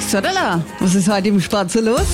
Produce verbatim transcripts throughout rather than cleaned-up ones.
Tadala, was ist heute im Sport so los?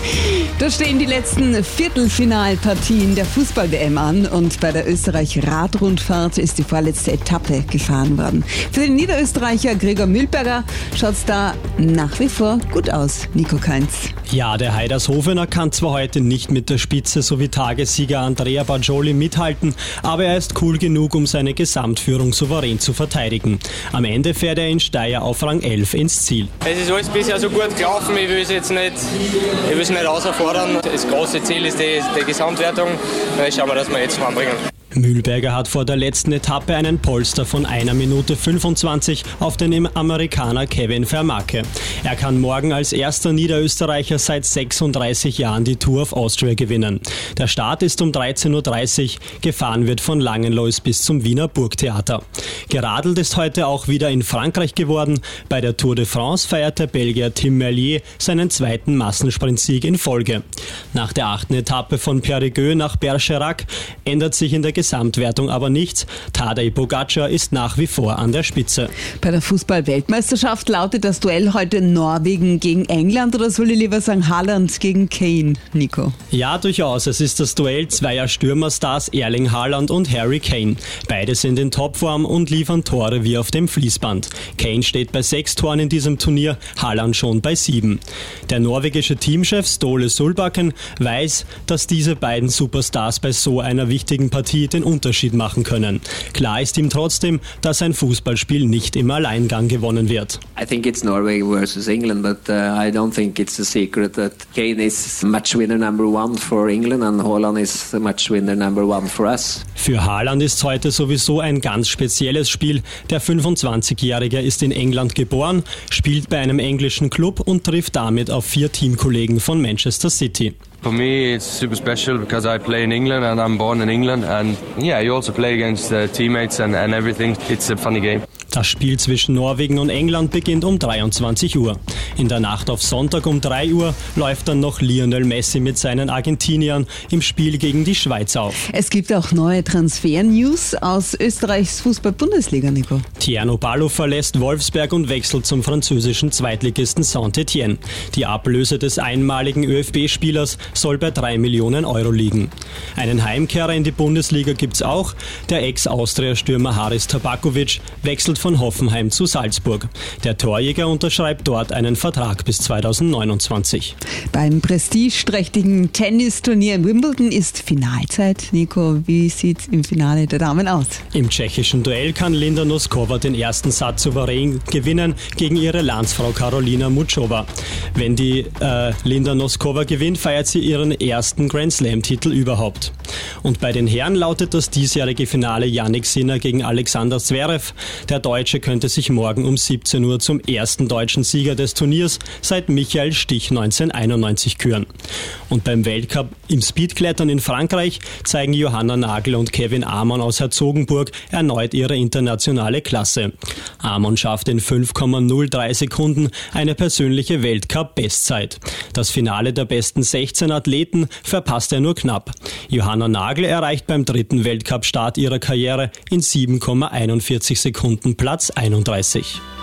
Da stehen die letzten Viertelfinalpartien der Fußball-W M an und bei der Österreich-Radrundfahrt ist die vorletzte Etappe gefahren worden. Für den Niederösterreicher Gregor Mühlberger schaut es da nach wie vor gut aus, Nico Kainz. Ja, der Heidershofener kann zwar heute nicht mit der Spitze sowie Tagessieger Andrea Bargioli mithalten, aber er ist cool genug, um seine Gesamtführung souverän zu verteidigen. Am Ende fährt er in Steyr auf Rang elf ins Ziel. Es ist alles bisher so gut gelaufen, ich will es jetzt nicht, ich will es nicht außerfordern. Das große Ziel ist die, die Gesamtwertung. Dann schauen wir, dass wir jetzt voranbringen. Mühlberger hat vor der letzten Etappe einen Polster von einer Minute fünfundzwanzig auf den Amerikaner Kevin Vermacke. Er kann morgen als erster Niederösterreicher seit sechsunddreißig Jahren die Tour of Austria gewinnen. Der Start ist um dreizehn Uhr dreißig, gefahren wird von Langenlois bis zum Wiener Burgtheater. Geradelt ist heute auch wieder in Frankreich geworden. Bei der Tour de France feiert der Belgier Tim Merlier seinen zweiten Massensprint-Sieg in Folge. Nach der achten Etappe von Périgueux nach Bergerac ändert sich in der Gesamtwertung aber nichts. Tadej Pogačar ist nach wie vor an der Spitze. Bei der Fußball-Weltmeisterschaft lautet das Duell heute Norwegen gegen England oder soll ich lieber sagen Haaland gegen Kane, Nico? Ja, durchaus. Es ist das Duell zweier Stürmerstars Erling Haaland und Harry Kane. Beide sind in Topform und liefern Tore wie auf dem Fließband. Kane steht bei sechs Toren in diesem Turnier, Haaland schon bei sieben. Der norwegische Teamchef Ståle Solbakken weiß, dass diese beiden Superstars bei so einer wichtigen Partie den Unterschied machen können. Klar ist ihm trotzdem, dass ein Fußballspiel nicht im Alleingang gewonnen wird. I think it's Norway versus England, but uh, I don't think it's a secret that Kane is match winner number one for England and Haaland is match winner number one for us. Für Haaland ist heute sowieso ein ganz spezielles Spiel. Der fünfundzwanzigjährige ist in England geboren, spielt bei einem englischen Club und trifft damit auf vier Teamkollegen von Manchester City. For me, it's super special because I play in England and I'm born in England. And yeah, you also play against uh, teammates and, and everything. It's a funny game. Das Spiel zwischen Norwegen und England beginnt um dreiundzwanzig Uhr. In der Nacht auf Sonntag um drei Uhr läuft dann noch Lionel Messi mit seinen Argentiniern im Spiel gegen die Schweiz auf. Es gibt auch neue Transfer-News aus Österreichs Fußball-Bundesliga, Nico. Tiano Ballo verlässt Wolfsberg und wechselt zum französischen Zweitligisten Saint-Étienne. Die Ablöse des einmaligen ÖFB-Spielers soll bei drei Millionen Euro liegen. Einen Heimkehrer in die Bundesliga gibt's auch. Der Ex-Austria-Stürmer Haris Tabakovic wechselt von Hoffenheim zu Salzburg. Der Torjäger unterschreibt dort einen Vertrag bis zweitausendneunundzwanzig. Beim prestigeträchtigen Tennisturnier in Wimbledon ist Finalzeit. Nico, wie sieht's im Finale der Damen aus? Im tschechischen Duell kann Linda Noskova den ersten Satz souverän gewinnen gegen ihre Landsfrau Karolina Muchova. Wenn die äh, Linda Noskova gewinnt, feiert sie ihren ersten Grand Slam-Titel überhaupt. Und bei den Herren lautet das diesjährige Finale Jannik Sinner gegen Alexander Zverev. Der Deutsche könnte sich morgen um siebzehn Uhr zum ersten deutschen Sieger des Turniers seit Michael Stich neunzehnhunderteinundneunzig küren. Und beim Weltcup im Speedklettern in Frankreich zeigen Johanna Nagel und Kevin Amon aus Herzogenburg erneut ihre internationale Klasse. Amon schafft in fünf Komma null drei Sekunden eine persönliche Weltcup-Bestzeit. Das Finale der besten sechzehn Athleten verpasst er nur knapp. Johanna Nagel erreicht beim dritten Weltcup-Start ihrer Karriere in sieben Komma einundvierzig Sekunden Platz einunddreißig.